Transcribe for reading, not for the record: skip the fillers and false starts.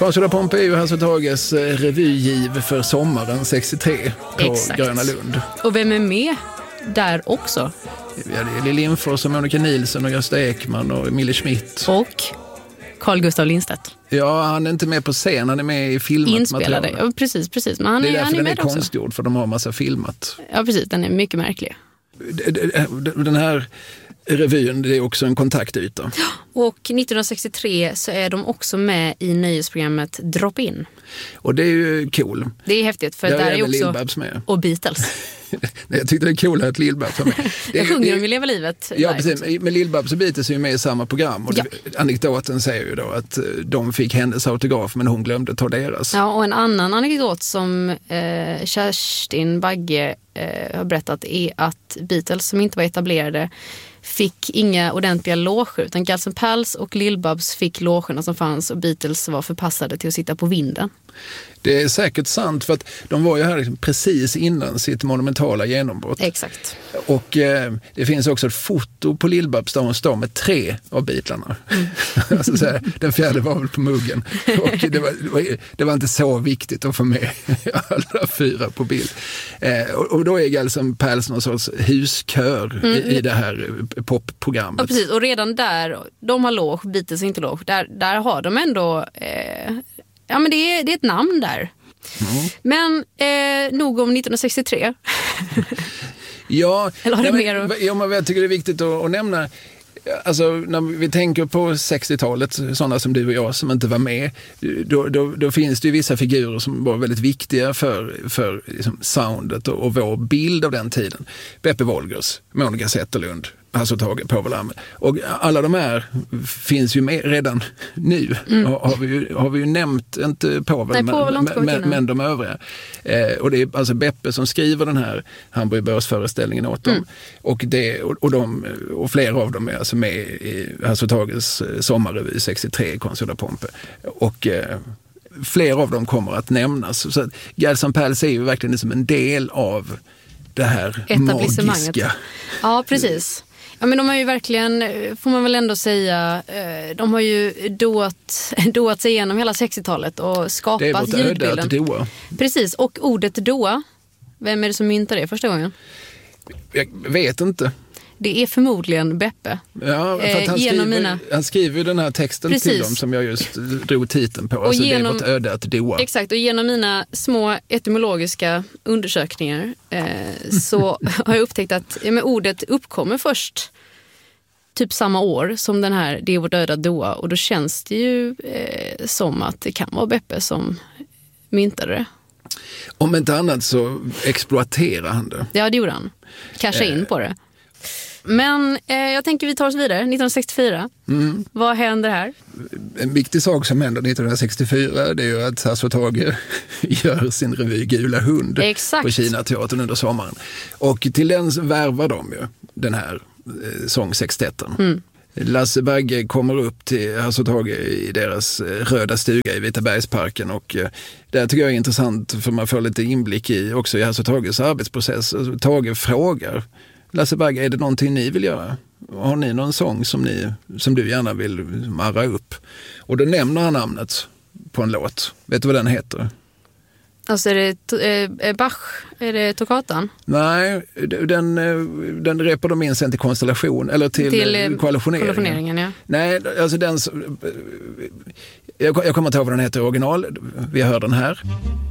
Consuela Pompe är ju Hasse Tages revygiv för sommaren 63 på Exakt. Gröna Lund. Och vem är med där också? Ja, det är Lill Lindfors och Monica Nilsson och Gösta Ekman och Emilie Schmidt. Och Carl Gustaf Lindstedt. Ja, han är inte med på scen, han är med i filmat Inspelade. material. Ja, precis. Men han det är därför han är den med är också. konstgjord, för de har massa filmat. Ja, precis. Den är mycket märklig. Den här revyn, det är också en kontaktyta. Och 1963 så är de också med i nöjesprogrammet Drop In. Och det är ju cool. Det är häftigt, för Där där är även också... Lill-Babs med. Och Beatles. Nej, jag tyckte det är cool att Lill-Babs var med. Jag sjunger om att leva livet. Ja, precis. Men Lill-Babs och Beatles är ju med i samma program. Och Ja. anekdoten säger ju då att de fick hennes autograf, men hon glömde ta deras. Ja, och en annan anekdot som Kerstin Bagge har berättat är att Beatles, som inte var etablerade, fick inga ordentliga loger, utan Guns N' Pals och Lill-Babs fick logerna som fanns, och Beatles var förpassade till att sitta på vinden. Det är säkert sant, för att de var ju här liksom precis innan sitt monumentala genombrott. Exakt. Och det finns också ett foto på Lill-Babs där hon står med 3 av Beatlarna. Alltså, så här, den fjärde var väl på muggen. Och det var inte så viktigt att få med alla 4 på bild. Och då är Guns N' Pals någon sorts huskör i det här popprogrammet. Ja, precis. Och redan där, de har loge, Beatles inte loge, där har de ändå... Ja, men det är ett namn där. Men nog om 1963. Ja, Eller har du mer? Ja, men jag tycker det är viktigt att nämna, alltså när vi tänker på 60-talet, sådana som du och jag som inte var med, då finns det ju vissa figurer som var väldigt viktiga för liksom soundet och vår bild av den tiden. Beppe Wolgers, Monica Zetterlund, Hasse Tage, Povel Ramel. Och alla de här finns ju med redan nu. Har vi ju nämnt, inte Povel, men de övriga. Och det är alltså Beppe som skriver den här Hamburgbörsföreställningen åt dem. Och flera av dem är alltså med i Hasse Tages sommarrevy 63, Consuela Pompe. Och flera av dem kommer att nämnas. Så att Guns N' Pals är ju verkligen som en del av det här magiska. Ja, precis. Ja, men de har ju verkligen, får man väl ändå säga, de har ju doat sig igenom hela 60-talet och skapat ljudbilden. Det är vårt öde att doa. Precis, och ordet doa, vem är det som myntar det första gången? Jag vet inte. Det är förmodligen Beppe. Ja, för att han skriver ju den här texten till dem som jag just drog titeln på. Alltså det är vårt öde att doa. Exakt, och genom mina små etymologiska undersökningar så har jag upptäckt att ordet uppkommer först typ samma år som den här Det är vårt öde att doa. Och då känns det ju som att det kan vara Beppe som myntade det. Om inte annat så exploaterar han det. Ja, det gjorde han. Casha in på det. Men jag tänker vi tar oss vidare. 1964. Vad händer här? En viktig sak som händer 1964, det är ju att Hasse Tage gör sin revy Gula hund. Exakt. På Kinateatern under sommaren. Och till den värvar de ju den här sångsextetten. Lasse Bagge kommer upp till Hasse Tage i deras röda stuga i Vitabergsparken, och det tycker jag är intressant, för man får lite inblick i också i Hasse Tages arbetsprocess. Tage frågar Lasse Bagge, är det någonting ni vill göra? Har ni någon sång som du gärna vill marra upp? Och då nämner han namnet på en låt. Vet du vad den heter? Alltså är det Bach? Är det Toccatan? Nej, den repar de in sen till konstellation, eller till koalitioneringen. Ja. Nej, alltså jag kommer inte ihåg vad den heter i original. Vi hör den här.